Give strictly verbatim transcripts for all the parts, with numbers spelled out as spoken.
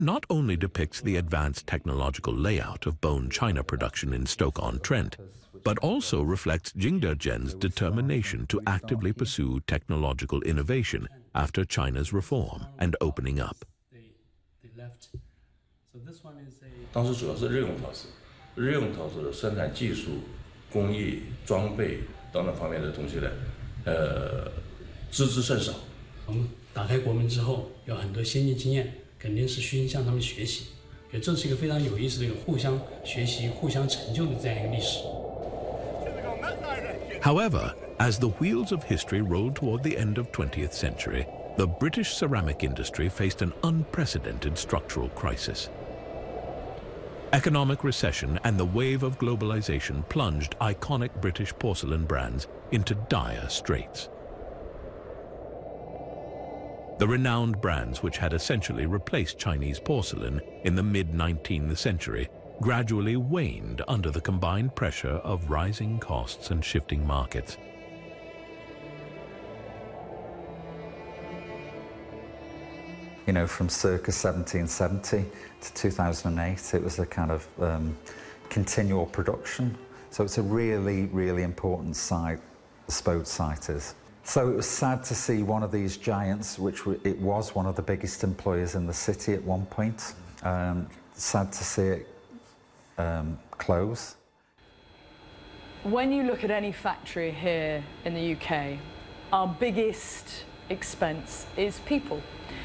not only depicts the advanced technological layout of bone china production in Stoke-on-Trent, but also reflects Jingdezhen's determination to actively pursue technological innovation after China's reform and opening up. 当时主要是日用陶瓷，日用陶瓷的生产技术、工艺、装备等等方面的东西呢，呃，知之甚少。 我们打开国门之后，有很多先进经验，肯定是需向他们学习。觉得这是一个非常有意思的一个互相学习、互相成就的这样一个历史。 However, as the wheels of history rolled toward the end of twentieth century, the British ceramic industry faced an unprecedented structural crisis. Economic recession and the wave of globalization plunged iconic British porcelain brands into dire straits. The renowned brands which had essentially replaced Chinese porcelain in the mid-nineteenth century gradually waned under the combined pressure of rising costs and shifting markets. You know, from circa seventeen seventy to two thousand eight, it was a kind of um, continual production. So it's a really, really important site, the Spode site is. So it was sad to see one of these giants, which it was one of the biggest employers in the city at one point, um, sad to see it um, close. When you look at any factory here in the U K, our biggest expense is people.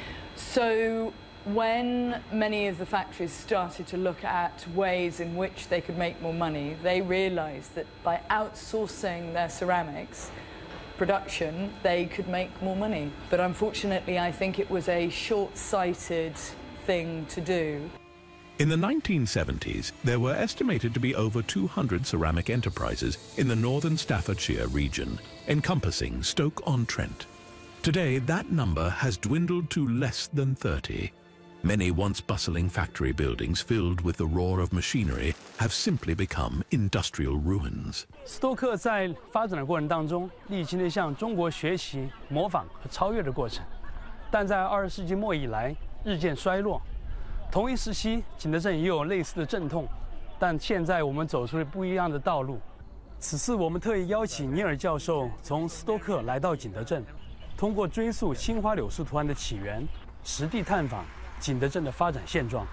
So when many of the factories started to look at ways in which they could make more money, they realized that by outsourcing their ceramics production, they could make more money. But unfortunately, I think it was a short-sighted thing to do. In the nineteen seventies, there were estimated to be over two hundred ceramic enterprises in the northern Staffordshire region, encompassing Stoke-on-Trent. Today, that number has dwindled to less than thirty. Many once bustling factory buildings filled with the roar of machinery have simply become industrial ruins. 斯多克在发展的过程当中，历经了向中国学习、模仿和超越的过程，但在二十世纪末以来日渐衰落。同一时期，景德镇也有类似的阵痛，但现在我们走出了不一样的道路。此次我们特意邀请尼尔教授从斯多克来到景德镇，通过追溯青花柳树图案的起源，实地探访景德镇的发展现状。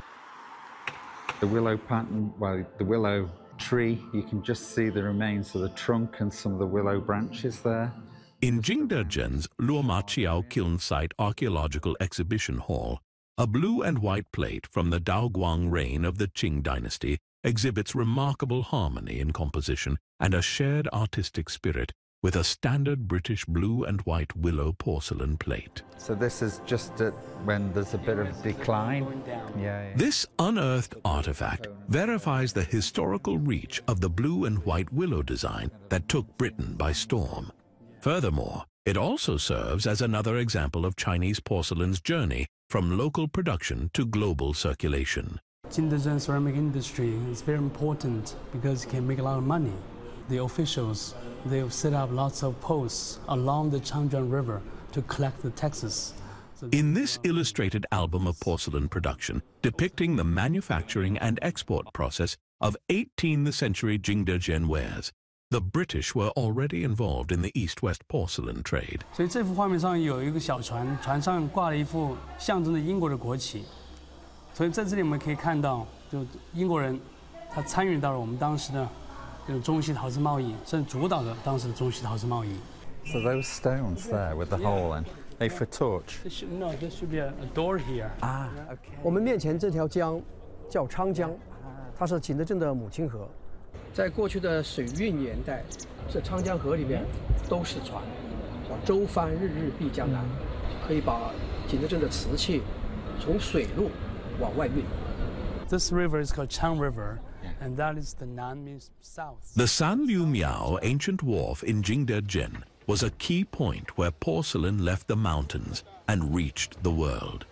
The willow pattern, well, the willow tree, you can just see the remains of the trunk and some of the willow branches there. In Jingdezhen's Luoma Chiao Kiln Site Archaeological Exhibition Hall, a blue and white plate from the Daoguang reign of the Qing dynasty exhibits remarkable harmony in composition and a shared artistic spirit with a standard British blue and white willow porcelain plate. So this is just at, when there's a bit of decline? Yeah, yeah. This unearthed artifact verifies the historical reach of the blue and white willow design that took Britain by storm. Furthermore, it also serves as another example of Chinese porcelain's journey from local production to global circulation. Jingdezhen ceramic industry is very important because it can make a lot of money. The officials, they've set up lots of posts along the Changjiang River to collect the taxes. So in this illustrated album of porcelain production, depicting the manufacturing and export process of eighteenth century Jingdezhen wares, the British were already involved in the East-West porcelain trade. 所以这幅画面上有一个小船，船上挂了一副象征着英国的国旗。所以在这里我们可以看到，就英国人他参与到了我们当时的这种中西陶瓷贸易，甚至主导了当时的中西陶瓷贸易。 So those stones there with the hole in, they for torch? This should, no, there should be a, a door here. Ah, okay. 我们面前这条江叫昌江，它是景德镇的母亲河。在过去的水运年代，这昌江河里面都是船，舟帆日日避江南，可以把景德镇的瓷器从水路往外运。 This river is called Chang River, and that is the Nan means south. The Sanliu Miao ancient wharf in Jingdezhen was a key point where porcelain left the mountains and reached the world.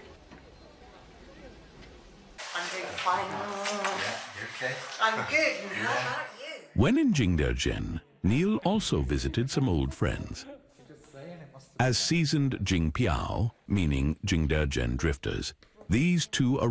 I'm doing fine. Okay. I'm good. How about you? When in Jingdezhen, Neil also visited some old friends. As seasoned Jingpiao, meaning Jingdezhen drifters, These two